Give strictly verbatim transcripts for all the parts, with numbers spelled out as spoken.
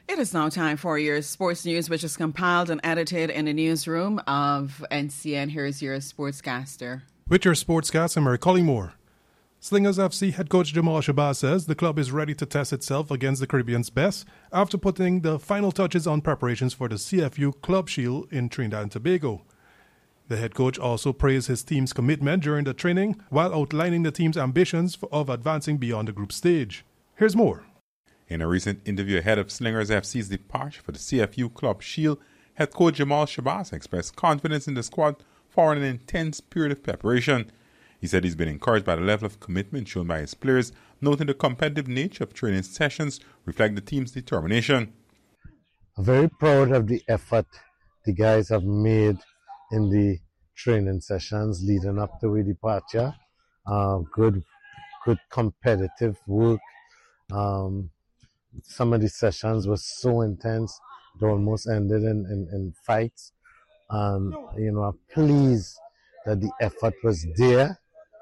It is now time for your sports news, which is compiled and edited in the newsroom of N C N. Here is your sportscaster. With your sportscaster, Mary Collymore. Slingers F C head coach Jamal Shabazz says the club is ready to test itself against the Caribbean's best after putting the final touches on preparations for the C F U Club Shield in Trinidad and Tobago. The head coach also praised his team's commitment during the training while outlining the team's ambitions of advancing beyond the group stage. Here's more. In a recent interview ahead of Slingers F C's departure for the C F U Club Shield, head coach Jamal Shabazz expressed confidence in the squad for an intense period of preparation. He said he's been encouraged by the level of commitment shown by his players, noting the competitive nature of training sessions reflect the team's determination. I'm very proud of the effort the guys have made in the training sessions leading up to the departure. Uh, good, good competitive work. Um, some of the sessions were so intense, they almost ended in, in, in fights. And, you know, I'm pleased that the effort was there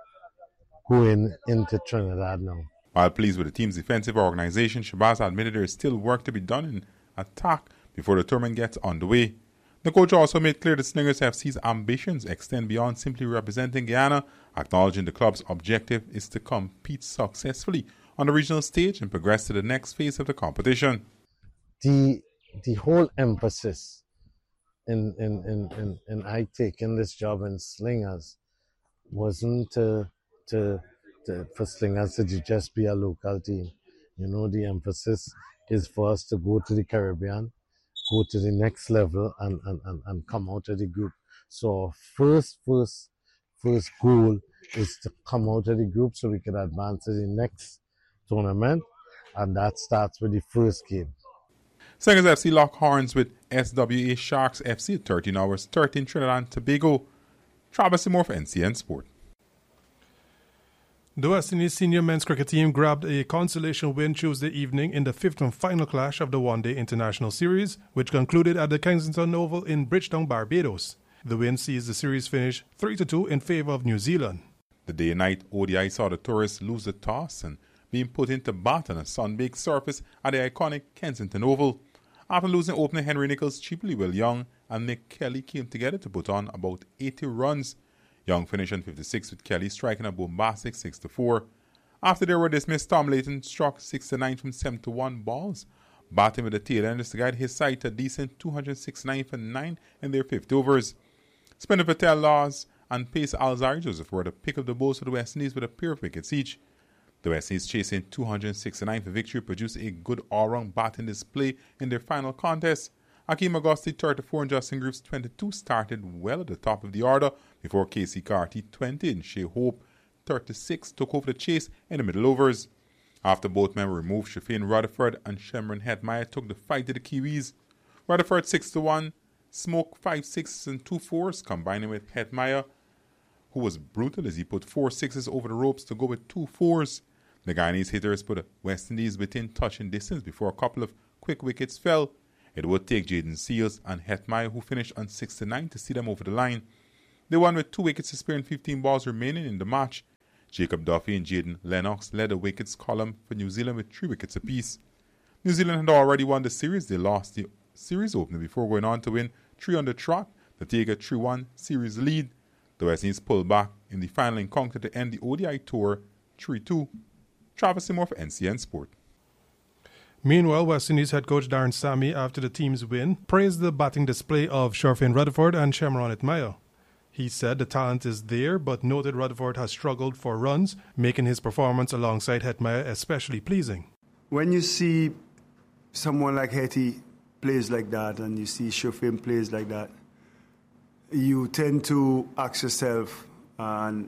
going into Trinidad now. While pleased with the team's defensive organization, Shabazz admitted there is still work to be done in attack before the tournament gets underway. The coach also made clear that Slingers F C's ambitions extend beyond simply representing Guyana, acknowledging the club's objective is to compete successfully on the regional stage and progress to the next phase of the competition. The the whole emphasis in in, in, in, in I taking this job in Slingers wasn't to, to, to for Slingers to just be a local team. You know, the emphasis is for us to go to the Caribbean, go to the next level and, and, and, and come out of the group. So our first, first, first goal is to come out of the group so we can advance to the next tournament, and that starts with the first game. Slingers F C lock horns with S W A Sharks F C at thirteen hours, thirteen Trinidad and Tobago. Travis Seymour for N C N Sport. The West Indies senior men's cricket team grabbed a consolation win Tuesday evening in the fifth and final clash of the one-day international series, which concluded at the Kensington Oval in Bridgetown, Barbados. The win sees the series finish three to two in favour of New Zealand. The day-night O D I saw the tourists lose the toss and being put into bat on a sun-baked surface at the iconic Kensington Oval. After losing opener Henry Nicholls cheaply, Will Young and Mick Kelly came together to put on about eighty runs. Young finished on fifty-six with Kelly striking a bombastic six to four. After they were dismissed, Tom Layton struck six to nine from seven to one balls, batting with the tail enders to guide his side to a decent two hundred sixty-nine for nine in their fifty overs. Spinner Patel Laws and pace Alzari Joseph were the pick of the bowls for the West Indies with a pair of wickets each. The West Indies, chasing two hundred sixty-nine for victory, produced a good all-round batting display in their final contest. Akeem Agosti, thirty-four, and Justin Greaves, twenty-two, started well at the top of the order before Casey Carty, twenty, and Shea Hope, thirty-six, took over the chase in the middle overs. After both men were removed, Shafin Rutherford and Shemron Hetmeyer took the fight to the Kiwis. Rutherford six to one, smoked five sixes and two fours, combining with Hetmeyer, who was brutal as he put four sixes over the ropes to go with two fours. The Guyanese hitters put the West Indies within touching distance before a couple of quick wickets fell. It would take Jaden Seals and Hetmeyer, who finished on six to nine, to see them over the line. They won with two wickets to spare and fifteen balls remaining in the match. Jacob Duffy and Jaden Lennox led the wickets column for New Zealand with three wickets apiece. New Zealand had already won the series. They lost the series opener before going on to win three on the trot to take a three one series lead. The West Indies pulled back in the final encounter to end the O D I tour three two. Travis Seymour for N C N Sport. Meanwhile, West Indies head coach Darren Sammy, after the team's win, praised the batting display of Sherfin Rutherford and Shemron Hetmeyer. He said the talent is there, but noted Rutherford has struggled for runs, making his performance alongside Hetmeyer especially pleasing. When you see someone like Hetty plays like that, and you see Sherfin plays like that, you tend to ask yourself, and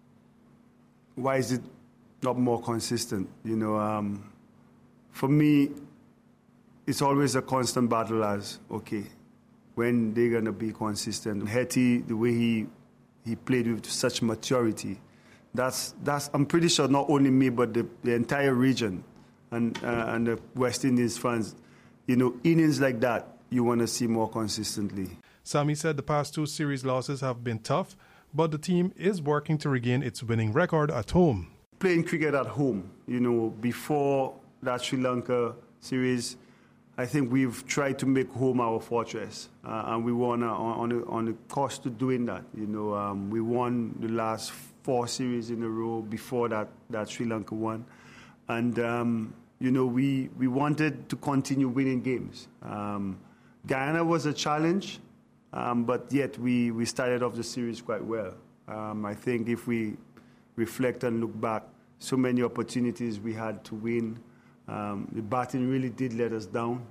why is it not more consistent? You know, um, for me, it's always a constant battle as, okay, when they're going to be consistent. Hetty, the way he he played with such maturity, that's, that's I'm pretty sure not only me, but the, the entire region and, uh, and the West Indies fans, you know, innings like that, you want to see more consistently. Sammy said the past two series losses have been tough, but the team is working to regain its winning record at home. Playing cricket at home, you know, before that Sri Lanka series, I think we've tried to make home our fortress, uh, and we won uh, on, the, on the cost of doing that. You know, um, we won the last four series in a row before that, that Sri Lanka one. And, um, you know, we, we wanted to continue winning games. Um, Guyana was a challenge, um, but yet we, we started off the series quite well. Um, I think if we reflect and look back, so many opportunities we had to win. Um, the batting really did let us down.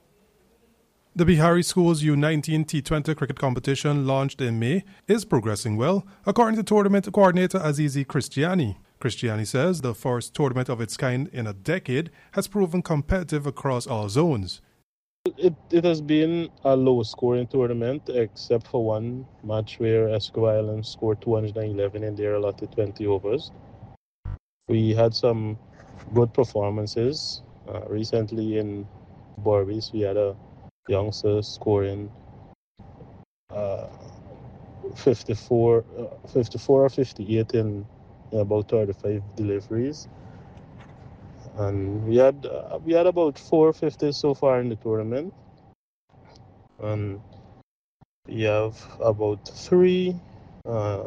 The Bihari Schools U nineteen T twenty cricket competition launched in May is progressing well, according to tournament coordinator Azizi Christiani. Christiani says the first tournament of its kind in a decade has proven competitive across all zones. It, it has been a low-scoring tournament, except for one match where Escobar Island scored two hundred eleven in their allotted twenty overs. We had some good performances. Uh, recently in Berbice, we had a youngster scoring uh, fifty-four, uh, fifty-four or fifty-eight in, in about thirty-five deliveries. And we had uh, we had about four fifties so far in the tournament. And we have about three uh,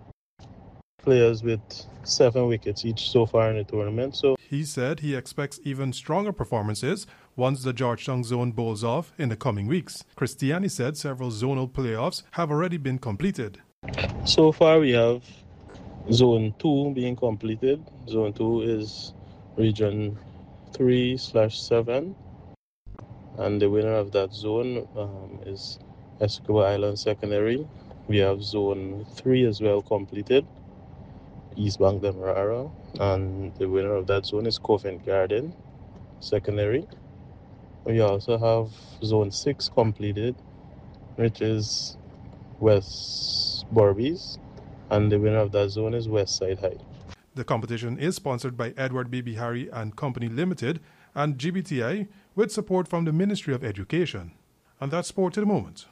players with seven wickets each so far in the tournament. So he said he expects even stronger performances once the Georgetown zone bowls off in the coming weeks. Christiani said several zonal playoffs have already been completed. So far we have Zone two being completed. Zone two is Region three slash seven. And the winner of that zone um, is Escobar Island Secondary. We have Zone three as well completed, East Bank Demerara. And the winner of that zone is Covent Garden Secondary. We also have Zone six completed, which is West Berbice. And the winner of that zone is West Side High. The competition is sponsored by Edward B. Bihari and Company Limited and G B T I with support from the Ministry of Education. And that's sport to the moment.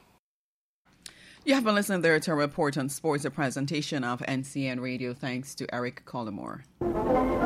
You have been listening there to a report on sports, a presentation of N C N Radio. Thanks to Eric Collymore.